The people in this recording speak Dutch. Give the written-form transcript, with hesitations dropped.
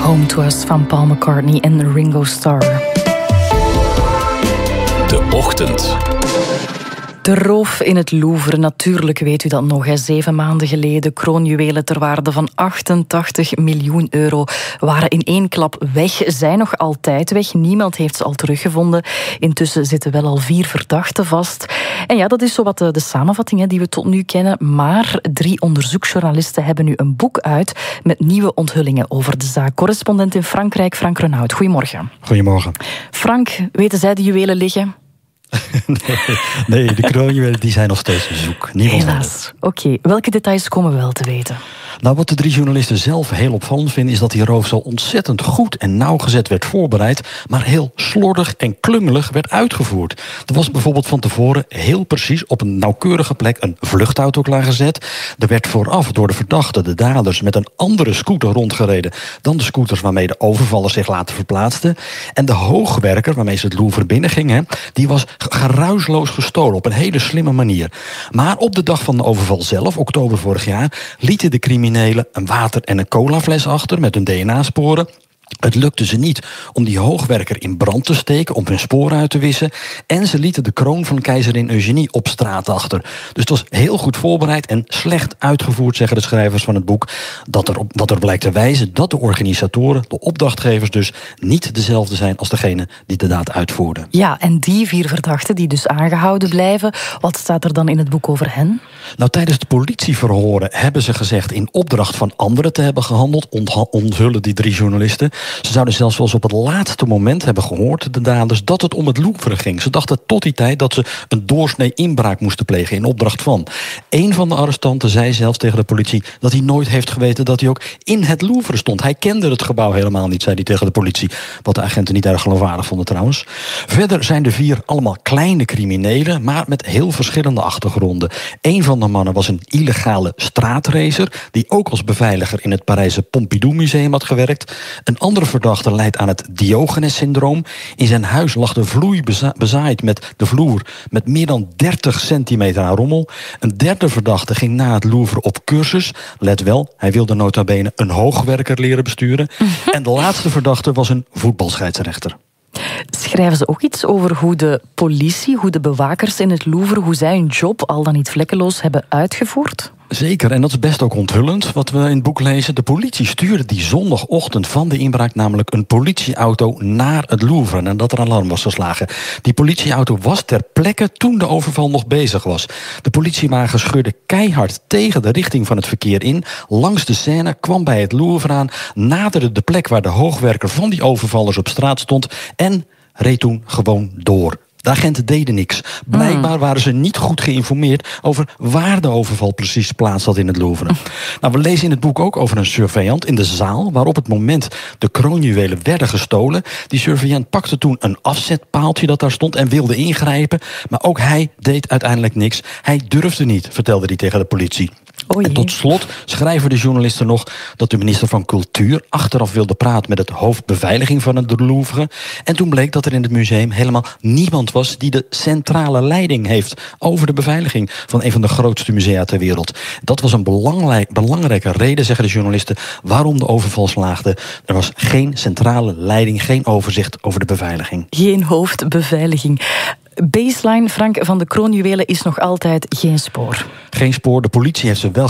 Home to Us van Paul McCartney en Ringo Starr. De Ochtend. De roof in het Louvre, natuurlijk weet u dat nog. 7 maanden geleden, kroonjuwelen ter waarde van 88 miljoen euro waren in één klap weg. Zijn nog altijd weg. Niemand heeft ze al teruggevonden. Intussen zitten wel al 4 verdachten vast. En ja, dat is zowat de samenvatting die we tot nu kennen. Maar 3 onderzoeksjournalisten hebben nu een boek uit met nieuwe onthullingen over de zaak. Correspondent in Frankrijk, Frank Renaud. Goedemorgen. Goedemorgen. Frank, weten zij de juwelen liggen? Nee, de kroonjuwelen die zijn nog steeds in zoek. Niemand helaas. Oké, welke details komen we wel te weten? Nou, wat de 3 journalisten zelf heel opvallend vinden, is dat die roof zo ontzettend goed en nauwgezet werd voorbereid, maar heel slordig en klungelig werd uitgevoerd. Er was bijvoorbeeld van tevoren heel precies op een nauwkeurige plek een vluchtauto klaargezet. Er werd vooraf door de verdachten, de daders, met een andere scooter rondgereden dan de scooters waarmee de overvallers zich laten verplaatsten. En de hoogwerker waarmee ze het Louvre binnengingen, die was geruisloos gestolen op een hele slimme manier. Maar op de dag van de overval zelf, oktober vorig jaar, lieten de criminelen een water- en een colafles achter met hun DNA-sporen. Het lukte ze niet om die hoogwerker in brand te steken, om hun sporen uit te wissen. En ze lieten de kroon van keizerin Eugenie op straat achter. Dus het was heel goed voorbereid en slecht uitgevoerd, zeggen de schrijvers van het boek. Dat er blijkt te wijzen dat de organisatoren, de opdrachtgevers dus, niet dezelfde zijn als degene die de daad uitvoerden. Ja, en die 4 verdachten die dus aangehouden blijven, wat staat er dan in het boek over hen? Nou, tijdens de politieverhoren hebben ze gezegd in opdracht van anderen te hebben gehandeld, onthullen die 3 journalisten. Ze zouden zelfs wel eens op het laatste moment hebben gehoord, de daders, dat het om het Louvre ging. Ze dachten tot die tijd dat ze een doorsnee inbraak moesten plegen in opdracht van. Een van de arrestanten zei zelfs tegen de politie dat hij nooit heeft geweten dat hij ook in het Louvre stond. Hij kende het gebouw helemaal niet, zei hij tegen de politie. Wat de agenten niet erg geloofwaardig vonden trouwens. Verder zijn de 4 allemaal kleine criminelen, maar met heel verschillende achtergronden. Een van de mannen was een illegale straatracer, die ook als beveiliger in het Parijse Pompidou-museum had gewerkt. Een andere verdachte lijdt aan het Diogenes-syndroom. In zijn huis lag de vloer bezaaid met de vloer met meer dan 30 centimeter aan rommel. Een derde verdachte ging na het Louvre op cursus. Let wel, hij wilde nota bene een hoogwerker leren besturen. En de laatste verdachte was een voetbalscheidsrechter. Schrijven ze ook iets over hoe de politie, hoe de bewakers in het Louvre, hoe zij hun job al dan niet vlekkeloos hebben uitgevoerd? Zeker, en dat is best ook onthullend wat we in het boek lezen. De politie stuurde die zondagochtend van de inbraak namelijk een politieauto naar het Louvre nadat er alarm was geslagen. Die politieauto was ter plekke toen de overval nog bezig was. De politiewagen scheurde keihard tegen de richting van het verkeer in, langs de Seine, kwam bij het Louvre aan, naderde de plek waar de hoogwerker van die overvallers op straat stond en reed toen gewoon door. De agenten deden niks. Blijkbaar waren ze niet goed geïnformeerd over waar de overval precies plaats had in het Louvre. Nou, we lezen in het boek ook over een surveillant in de zaal waar op het moment de kroonjuwelen werden gestolen. Die surveillant pakte toen een afzetpaaltje dat daar stond en wilde ingrijpen. Maar ook hij deed uiteindelijk niks. Hij durfde niet, vertelde hij tegen de politie. En tot slot schrijven de journalisten nog dat de minister van Cultuur achteraf wilde praten met het hoofdbeveiliging van het Louvre. En toen bleek dat er in het museum helemaal niemand was die de centrale leiding heeft over de beveiliging van een van de grootste musea ter wereld. Dat was een belangrijke reden, zeggen de journalisten, waarom de overval slaagde. Er was geen centrale leiding, geen overzicht over de beveiliging. Geen hoofdbeveiliging. Baseline, Frank, van de kroonjuwelen is nog altijd geen spoor. Geen spoor. De politie heeft ze wel